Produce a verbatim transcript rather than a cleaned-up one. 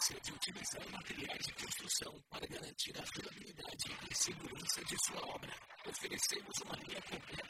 importância de utilizar materiais de construção para garantir a durabilidade e segurança de sua obra. Oferecemos uma linha completa